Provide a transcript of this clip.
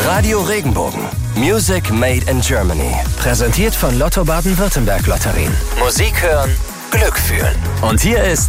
Radio Regenbogen. Music made in Germany. Präsentiert von Lotto Baden-Württemberg Lotterien. Musik hören, Glück fühlen. Und hier ist